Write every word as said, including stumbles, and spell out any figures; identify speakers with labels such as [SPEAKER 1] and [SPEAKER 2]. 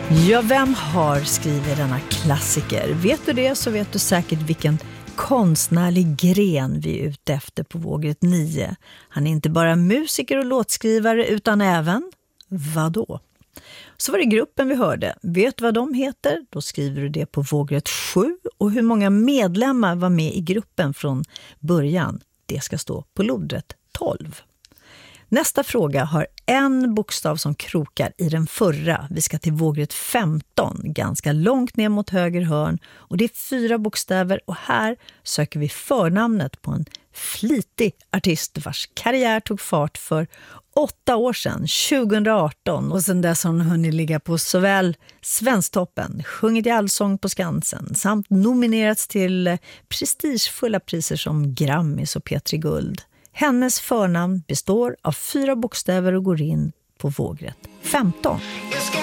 [SPEAKER 1] Ja, vem har skrivit denna klassiker? Vet du det så vet du säkert vilken konstnärlig gren vi är ute efter på Vågrätt nio. Han är inte bara musiker och låtskrivare utan även, vadå? Så var det gruppen vi hörde. Vet du vad de heter? Då skriver du det på Vågrätt sju. Och hur många medlemmar var med i gruppen från början? Det ska stå på lodrätt tolv. Nästa fråga har en bokstav som krokar i den förra. Vi ska till Vågrätt femton, ganska långt ner mot höger hörn. Och det är fyra bokstäver och här söker vi förnamnet på en flitig artist vars karriär tog fart för åtta år sedan, tjugo arton. Och sedan dess har hon hunnit ligga på såväl Svensktoppen, sjungit i Allsång på Skansen samt nominerats till prestigefulla priser som Grammys och Petri Guld. Hennes förnamn består av fyra bokstäver och går in på Vågrätt femton.